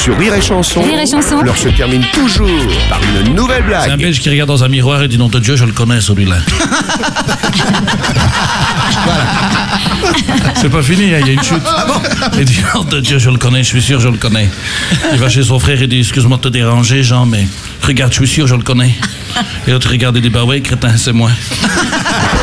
Sur Rire et Chanson, Rire et Chanson. l'heure se termine toujours par une nouvelle C'est un blague. Belge qui regarde dans un miroir et dit nom de Dieu, je le connais celui-là. C'est pas fini, hein, il y a une chute. Il dit nom de Dieu, je le connais, je suis sûr, je le connais. Il va chez son frère et dit excuse-moi de te déranger, Jean, mais regarde, je suis sûr, je le connais. Et l'autre regarde et dit bah ouais, crétin, c'est moi.